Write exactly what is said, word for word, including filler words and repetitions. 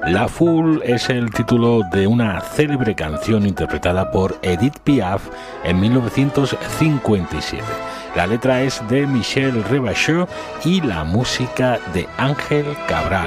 La Foule es el título de una célebre canción interpretada por Edith Piaf en mil novecientos cincuenta y siete. La letra es de Michel Rebacheux y la música de Ángel Cabral.